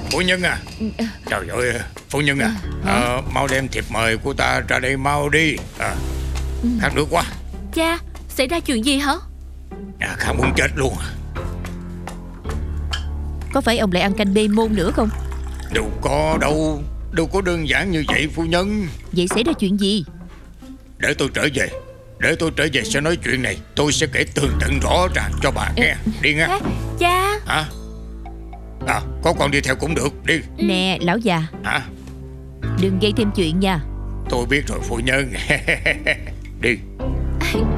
Phu nhân à. Trời ơi, phu nhân à, mau đem thiệp mời của ta ra đây mau đi. Khát nước quá. Cha, xảy ra chuyện gì hả? Khát muốn chết luôn. Có phải ông lại ăn canh bê môn nữa không? Đâu có đâu. Đâu có đơn giản như vậy phu nhân. Vậy xảy ra chuyện gì? Để tôi trở về. Để tôi trở về sẽ nói chuyện này. Tôi sẽ kể tường tận rõ ràng cho bà nghe. Đi nghe. Cha. Hả? Có con đi theo cũng được. Đi. Nè lão già. Hả? Đừng gây thêm chuyện nha. Tôi biết rồi phu nhân. Đi.